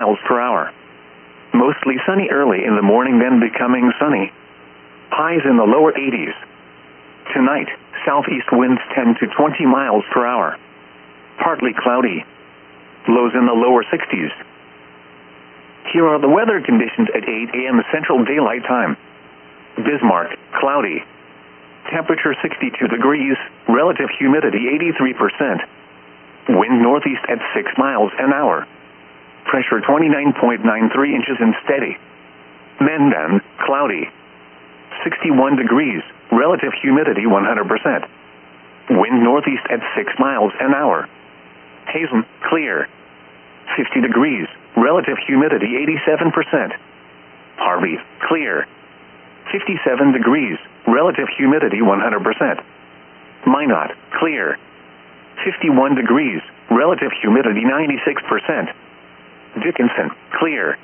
miles per hour. Mostly sunny early in the morning, then becoming sunny. Highs in the lower 80s. Tonight, southeast winds 10 to 20 miles per hour. Partly cloudy. Lows in the lower 60s. Here are the weather conditions at 8 a.m. Central Daylight Time. Bismarck, cloudy. Temperature 62 degrees, relative humidity 83%. Wind northeast at 6 miles an hour. Pressure 29.93 inches and steady. Menden, cloudy. 61 degrees, relative humidity 100%. Wind northeast at 6 miles an hour. Hazen, clear. 50 degrees, relative humidity 87%. Harvey, clear. 57 degrees, relative humidity 100%. Minot, clear. 51 degrees, relative humidity 96%. Dickinson, clear.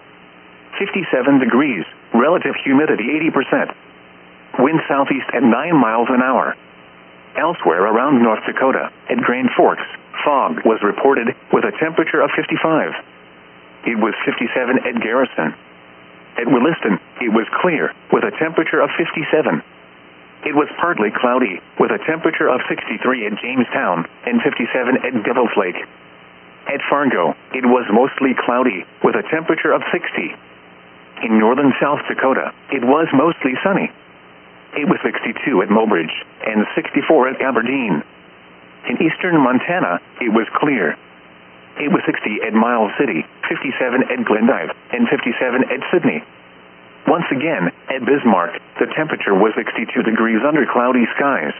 57 degrees, relative humidity 80%. Wind southeast at 9 miles an hour. Elsewhere around North Dakota, at Grand Forks, fog was reported with a temperature of 55. It was 57 at Garrison. At Williston, it was clear with a temperature of 57. It was partly cloudy with a temperature of 63 at Jamestown and 57 at Devil's Lake. At Fargo, it was mostly cloudy with a temperature of 60. In northern South Dakota, it was mostly sunny. It was 62 at Mobridge and 64 at Aberdeen. In eastern Montana, it was clear. It was 60 at Miles City, 57 at Glendive, and 57 at Sydney. Once again, at Bismarck, the temperature was 62 degrees under cloudy skies.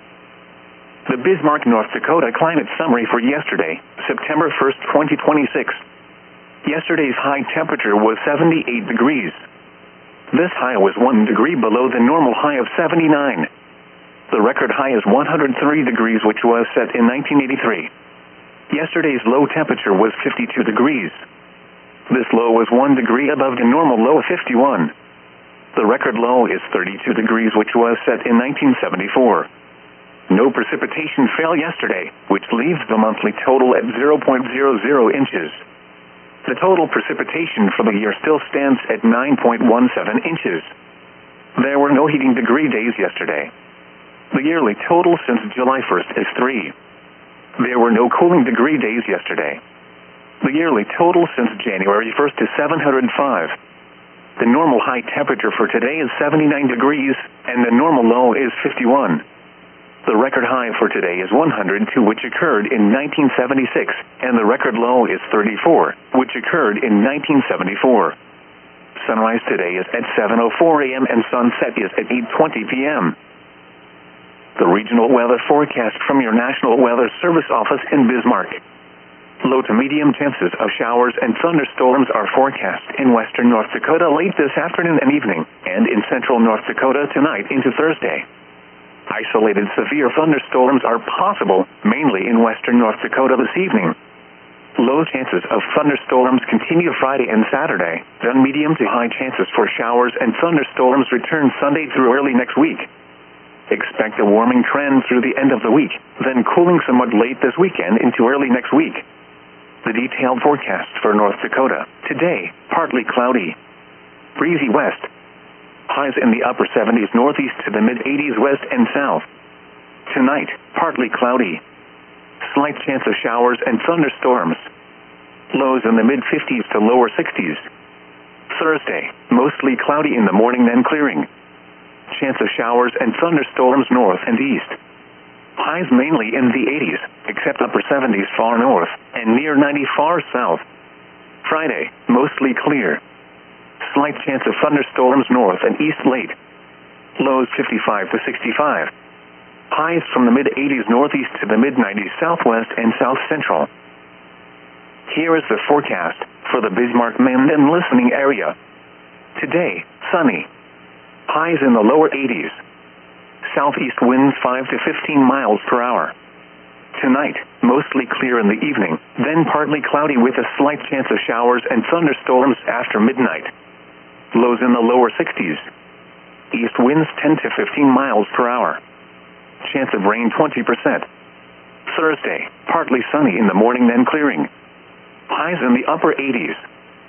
The Bismarck, North Dakota climate summary for yesterday, September 1st, 2026. Yesterday's high temperature was 78 degrees. This high was 1 degree below the normal high of 79. The record high is 103 degrees, which was set in 1983. Yesterday's low temperature was 52 degrees. This low was 1 degree above the normal low of 51. The record low is 32 degrees, which was set in 1974. No precipitation fell yesterday, which leaves the monthly total at 0.00 inches. The total precipitation for the year still stands at 9.17 inches. There were no heating degree days yesterday. The yearly total since July 1st is 3. There were no cooling degree days yesterday. The yearly total since January 1st is 705. The normal high temperature for today is 79 degrees, and the normal low is 51. The record high for today is 102, which occurred in 1976, and the record low is 34, which occurred in 1974. Sunrise today is at 7:04 a.m. and sunset is at 8:20 p.m. The regional weather forecast from your National Weather Service office in Bismarck. Low to medium chances of showers and thunderstorms are forecast in western North Dakota late this afternoon and evening, and in central North Dakota tonight into Thursday. Isolated severe thunderstorms are possible, mainly in western North Dakota this evening. Low chances of thunderstorms continue Friday and Saturday, then medium to high chances for showers and thunderstorms return Sunday through early next week. Expect a warming trend through the end of the week, then cooling somewhat late this weekend into early next week. The detailed forecast for North Dakota. Today, partly cloudy. Breezy west. Highs in the upper 70s northeast to the mid-80s west and south. Tonight, partly cloudy. Slight chance of showers and thunderstorms. Lows in the mid-50s to lower 60s. Thursday, mostly cloudy in the morning, then clearing. Chance of showers and thunderstorms north and east. Highs mainly in the 80s, except upper 70s far north, and near 90 far south. Friday, mostly clear. Slight chance of thunderstorms north and east late. Lows 55 to 65. Highs from the mid-80s northeast to the mid-90s southwest and south central. Here is the forecast for the Bismarck-Menden listening area. Today, sunny. Highs in the lower 80s. Southeast winds 5 to 15 miles per hour. Tonight, mostly clear in the evening, then partly cloudy with a slight chance of showers and thunderstorms after midnight. Lows in the lower 60s. East winds 10 to 15 miles per hour. Chance of rain 20%. Thursday, partly sunny in the morning, then clearing. Highs in the upper 80s.